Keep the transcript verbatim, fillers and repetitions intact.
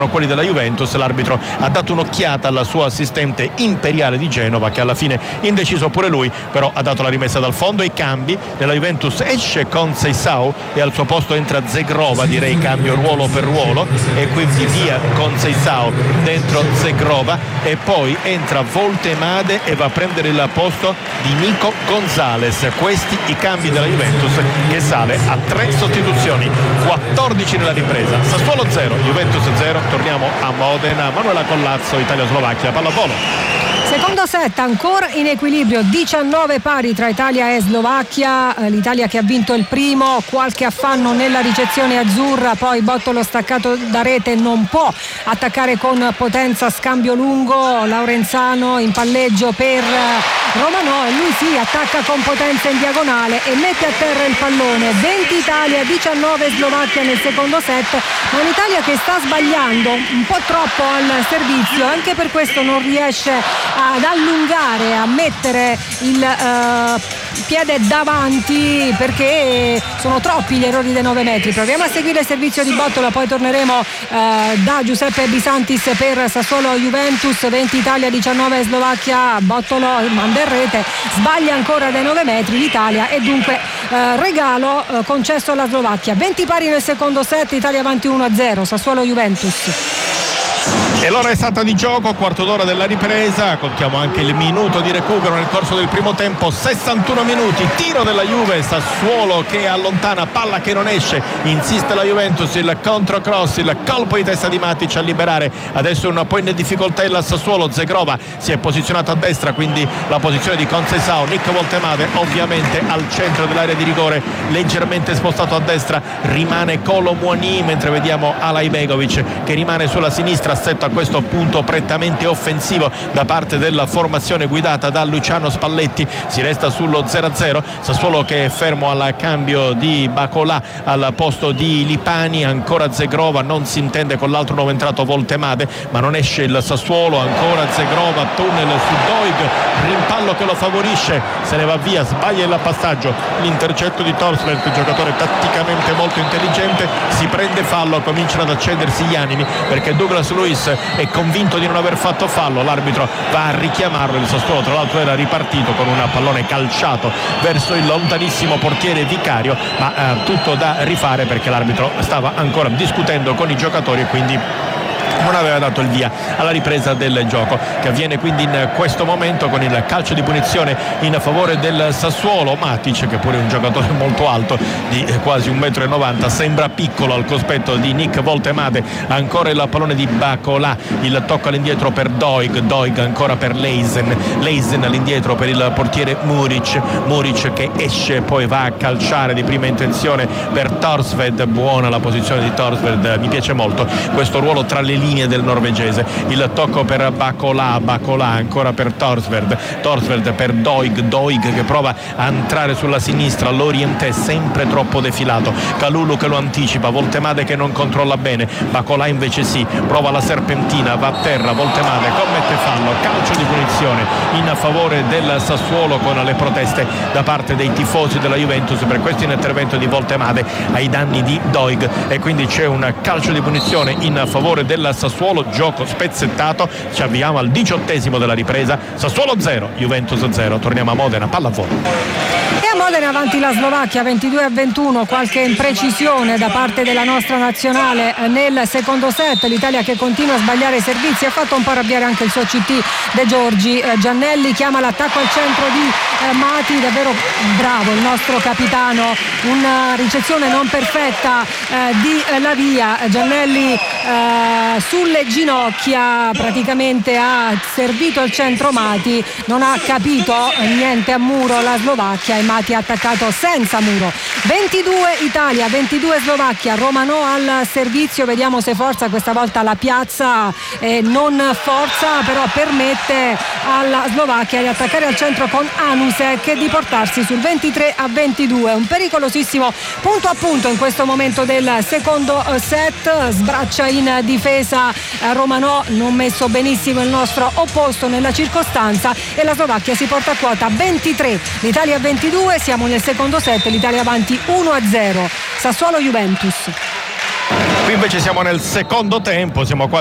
quelli della Juventus. L'arbitro ha dato un'occhiata al suo assistente Imperiale di Genova, che alla fine indeciso pure lui, però ha dato la rimessa dal fondo. I cambi della Juventus: esce Conceição e al suo posto entra Zegrova, direi cambio ruolo per ruolo, e quindi via Conceição, dentro Zegrova, e poi entra Voltemade e va a prendere il posto di Nico Gonzalez. Questi i cambi della Juventus, che sale a tre sostituzioni. quattordici nella ripresa. Sassuolo zero, Juventus zero. Torniamo a Modena. Manuela Collazzo, Italia-Slovacchia, pallavolo. Secondo set ancora in equilibrio, diciannove pari tra Italia e Slovacchia. L'Italia che ha vinto il primo, qualche affanno nella ricezione azzurra, poi Bottolo staccato da rete, non può attaccare con potenza, scambio lungo, Laurenzano in palleggio per Romanò e lui sì, attacca con potenza in diagonale e mette a terra il pallone. venti Italia, diciannove Slovacchia nel secondo set, ma un'Italia che sta sbagliando un po' troppo al servizio, anche per questo non riesce ad allungare, a mettere il uh, piede davanti, perché sono troppi gli errori dei nove metri. Proviamo a seguire il servizio di Bottolo, poi torneremo uh, da Giuseppe Bisantis per Sassuolo Juventus. venti Italia, diciannove Slovacchia. Bottolo manda in rete, sbaglia ancora dai nove metri l'Italia e dunque uh, regalo uh, concesso alla Slovacchia. venti pari nel secondo set, Italia avanti uno a zero, Sassuolo Juventus. E l'ora esatta di gioco, quarto d'ora della ripresa, contiamo anche il minuto di recupero nel corso del primo tempo, sessantuno minuti, tiro della Juve, Sassuolo che allontana, palla che non esce, insiste la Juventus, il controcross, il colpo di testa di Matic a liberare, adesso un po' in difficoltà il Sassuolo. Zegrova si è posizionato a destra, quindi la posizione di Conceição. Nick Voltemade ovviamente al centro dell'area di rigore, leggermente spostato a destra rimane Kolo Muani, mentre vediamo Alay Begovic che rimane sulla sinistra, assetto a questo punto prettamente offensivo da parte della formazione guidata da Luciano Spalletti. Si resta sullo zero a zero, Sassuolo che è fermo al cambio di Bacolà al posto di Lipani, ancora Zegrova, non si intende con l'altro nuovo entrato Voltemade, ma non esce il Sassuolo, ancora Zegrova, tunnel su Doig, rimpallo che lo favorisce, se ne va via, sbaglia il passaggio, l'intercetto di Torsveld, giocatore tatticamente molto intelligente, si prende fallo, cominciano ad accendersi gli animi perché Douglas Luiz è convinto di non aver fatto fallo, l'arbitro va a richiamarlo. Il Sassuolo tra l'altro era ripartito con un pallone calciato verso il lontanissimo portiere Vicario, ma eh, tutto da rifare perché l'arbitro stava ancora discutendo con i giocatori e quindi non aveva dato il via alla ripresa del gioco, che avviene quindi in questo momento con il calcio di punizione in favore del Sassuolo. Matic, che pure è un giocatore molto alto di quasi un metro e novanta, sembra piccolo al cospetto di Nick Voltemade, ancora il pallone di Bacolà, il tocco all'indietro per Doig, Doig ancora per Leisen, Leisen all'indietro per il portiere Muric, Muric che esce, poi va a calciare di prima intenzione per Torsved, buona la posizione di Torsved, mi piace molto questo ruolo tra le linee del norvegese, il tocco per Bacolà, Bacolà ancora per Torsved, Torsved per Doig, Doig che prova a entrare sulla sinistra, l'Oriente è sempre troppo defilato, Kalulu che lo anticipa, Voltemade che non controlla bene, Bacolà invece sì, prova la serpentina, va a terra, Voltemade commette fallo, calcio di punizione in favore del Sassuolo con le proteste da parte dei tifosi della Juventus per questo intervento di Voltemade ai danni di Doig, e quindi c'è un calcio di punizione in favore del Sassuolo, gioco spezzettato, ci avviamo al diciottesimo della ripresa, Sassuolo zero, Juventus zero, torniamo a Modena, pallavolo. E a Modena avanti la Slovacchia ventidue a ventuno, qualche imprecisione da parte della nostra nazionale nel secondo set, l'Italia che continua a sbagliare i servizi, ha fatto un po' arrabbiare anche il suo C T De Giorgi. Giannelli chiama l'attacco al centro di eh, Mati, davvero bravo il nostro capitano, una ricezione non perfetta eh, di eh, Lavia, Giannelli eh, sulle ginocchia praticamente ha servito al centro Mati, non ha capito niente a muro la Slovacchia e Mati ha attaccato senza muro. ventidue Italia, ventidue Slovacchia, Romanò al servizio, vediamo se forza questa volta la piazza, eh, non forza però permette alla Slovacchia di attaccare al centro con Anusek e di portarsi sul ventitré a ventidue, un pericolosissimo punto a punto in questo momento del secondo set. Sbraccia in difesa Romanò, non messo benissimo il nostro opposto nella circostanza e la Slovacchia si porta a quota ventitré, l'Italia a ventidue, siamo nel secondo set, l'Italia avanti uno a zero, Sassuolo Juventus. Qui invece siamo nel secondo tempo, siamo quasi